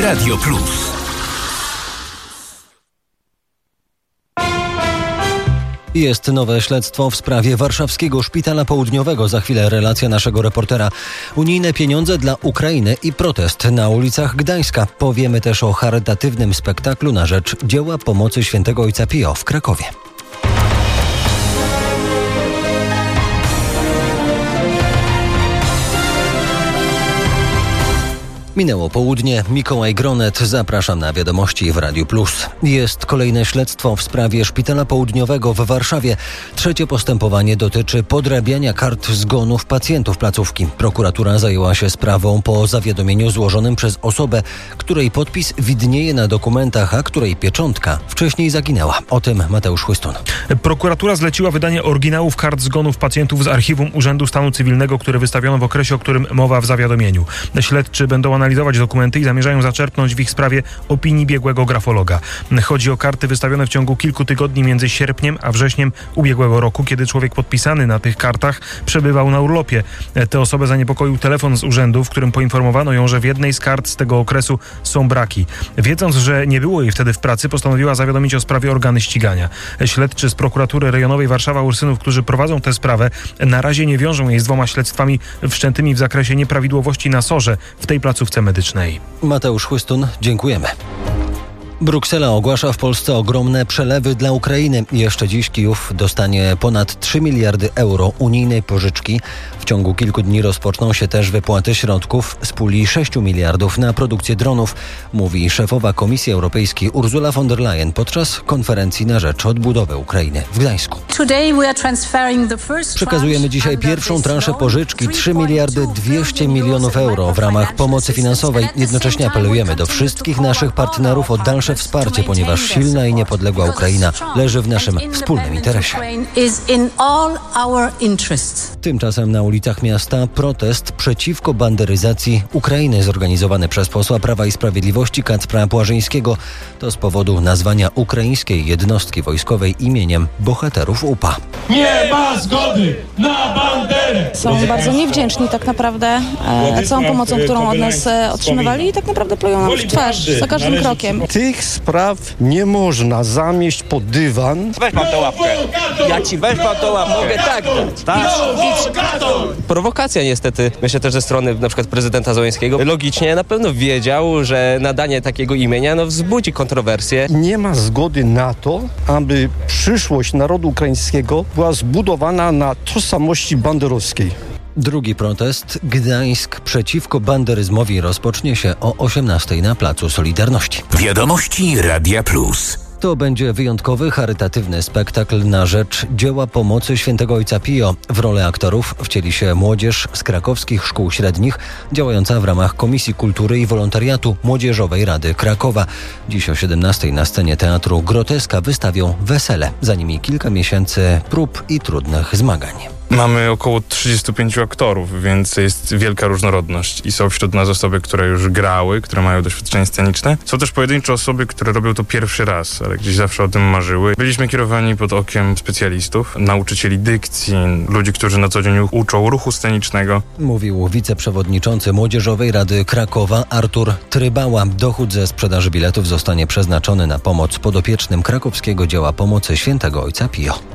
Radio Plus. Jest nowe śledztwo w sprawie warszawskiego Szpitala Południowego. Za chwilę relacja naszego reportera. Unijne pieniądze dla Ukrainy i protest na ulicach Gdańska. Powiemy też o charytatywnym spektaklu na rzecz dzieła pomocy Świętego Ojca Pio w Krakowie. Minęło południe. Mikołaj Gronet. Zapraszam na wiadomości w Radiu Plus. Jest kolejne śledztwo w sprawie Szpitala Południowego w Warszawie. Trzecie postępowanie dotyczy podrabiania kart zgonów pacjentów placówki. Prokuratura zajęła się sprawą po zawiadomieniu złożonym przez osobę, której podpis widnieje na dokumentach, a której pieczątka wcześniej zaginęła. O tym Mateusz Chłystun. Prokuratura zleciła wydanie oryginałów kart zgonów pacjentów z archiwum Urzędu Stanu Cywilnego, które wystawiono w okresie, o którym mowa w zawiadomieniu. Śledczy będą analizować dokumenty i zamierzają zaczerpnąć w ich sprawie opinii biegłego grafologa. Chodzi o karty wystawione w ciągu kilku tygodni między sierpniem a wrześniem ubiegłego roku, kiedy człowiek podpisany na tych kartach przebywał na urlopie. Tę osobę zaniepokoił telefon z urzędu, w którym poinformowano ją, że w jednej z kart z tego okresu są braki. Wiedząc, że nie było jej wtedy w pracy, postanowiła zawiadomić o sprawie organy ścigania. Śledczy z prokuratury rejonowej Warszawa-Ursynów, którzy prowadzą tę sprawę, na razie nie wiążą jej z 2 śledztwami wszczętymi w zakresie nieprawidłowości na SOR-ze w tej placówce medycznej. Mateusz Chłystun, dziękujemy. Bruksela ogłasza w Polsce ogromne przelewy dla Ukrainy. Jeszcze dziś Kijów dostanie ponad 3 miliardy euro unijnej pożyczki. W ciągu kilku dni rozpoczną się też wypłaty środków z puli 6 miliardów na produkcję dronów, mówi szefowa Komisji Europejskiej Ursula von der Leyen podczas konferencji na rzecz odbudowy Ukrainy w Gdańsku. Przekazujemy dzisiaj pierwszą transzę pożyczki 3 miliardy 200 milionów euro w ramach pomocy finansowej. Jednocześnie apelujemy do wszystkich naszych partnerów o dalsze wsparcie, ponieważ silna i niepodległa Ukraina leży w naszym wspólnym interesie. Tymczasem na ulicach miasta protest przeciwko banderyzacji Ukrainy zorganizowany przez posła Prawa i Sprawiedliwości Kacpra Płażyńskiego. To z powodu nazwania ukraińskiej jednostki wojskowej imieniem bohaterów UPA. Nie ma zgody na banderę! Są bardzo niewdzięczni tak naprawdę całą pomocą, którą od nas otrzymywali i tak naprawdę plują nam w twarz za każdym krokiem. Tych spraw nie można zamieść pod dywan. Weź pan tę łapkę. Ja ci weź pan tę łapkę. Mogę tak dać. Prowokacja niestety, myślę też ze strony na przykład prezydenta Załęskiego. Logicznie na pewno wiedział, że nadanie takiego imienia wzbudzi kontrowersje. Nie ma zgody na to, aby przyszłość narodu ukraińskiego była zbudowana na tożsamości banderowskiej. Drugi protest Gdańsk przeciwko banderyzmowi rozpocznie się o 18:00 na Placu Solidarności. Wiadomości Radia Plus. To będzie wyjątkowy, charytatywny spektakl na rzecz dzieła pomocy Świętego Ojca Pio. W rolę aktorów wcieli się młodzież z krakowskich szkół średnich, działająca w ramach Komisji Kultury i Wolontariatu Młodzieżowej Rady Krakowa. Dziś o 17:00 na scenie Teatru Groteska wystawią Wesele. Za nimi kilka miesięcy prób i trudnych zmagań. Mamy około 35 aktorów, więc jest wielka różnorodność i są wśród nas osoby, które już grały, które mają doświadczenie sceniczne. Są też pojedyncze osoby, które robią to pierwszy raz, ale gdzieś zawsze o tym marzyły. Byliśmy kierowani pod okiem specjalistów, nauczycieli dykcji, ludzi, którzy na co dzień uczą ruchu scenicznego. Mówił wiceprzewodniczący Młodzieżowej Rady Krakowa Artur Trybała. Dochód ze sprzedaży biletów zostanie przeznaczony na pomoc podopiecznym krakowskiego dzieła pomocy Świętego Ojca Pio.